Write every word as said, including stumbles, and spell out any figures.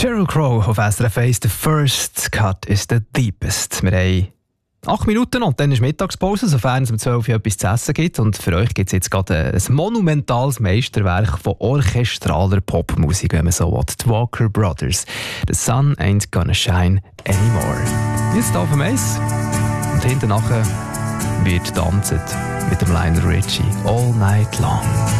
Sheryl Crow auf S R F eins. The first cut is the deepest. Wir haben acht Minuten und dann ist Mittagspause, sofern es um zwölf Uhr etwas zu essen gibt. Und für euch gibt es jetzt gerade ein monumentales Meisterwerk von orchestraler Popmusik, wenn man so will. Die Walker Brothers. The sun ain't gonna shine anymore. Jetzt hier auf dem Eis. Und hinten nachher wird tanzt mit dem Lionel Richie all night long.